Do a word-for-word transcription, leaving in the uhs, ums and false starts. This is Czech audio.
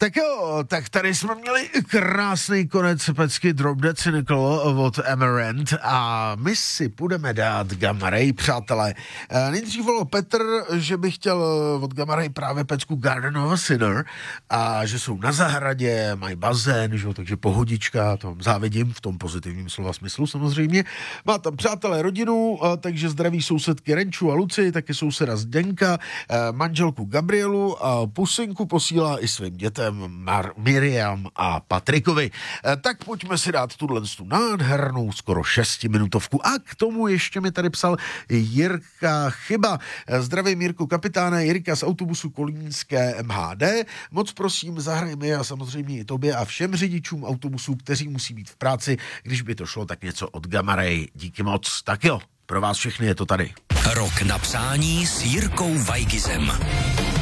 Tak jo, tak tady jsme měli krásný konec pecky Drop Dead Cynical od Amaranth a my si půjdeme dát Gamma Ray, přátelé. Nejdřív volal Petr, že by chtěl od Gamma Ray právě pecku Garden of a Sinner a že jsou na zahradě, mají bazén, že jo, takže pohodička, to vám závidím v tom pozitivním slova smyslu samozřejmě. Má tam přátelé rodinu, takže zdraví sousedky Renču a Luci, taky souseda Zdenka, manželku Gabrielu a pusinku posílá i svým dětem Mar- Miriam a Patrikovi. E, tak pojďme si dát tuhle tu nádhernou skoro šestiminutovku. A k tomu ještě mi tady psal Jirka Chyba. E, zdravím Jirku kapitáne, Jirka z autobusu Kolínské M H D. Moc prosím, zahraj mi a samozřejmě i tobě a všem řidičům autobusů, kteří musí být v práci. Když by to šlo, tak něco od Gamma Ray. Díky moc. Tak jo, pro vás všechny je to tady. Rok na přání s Jirkou Vajgizem.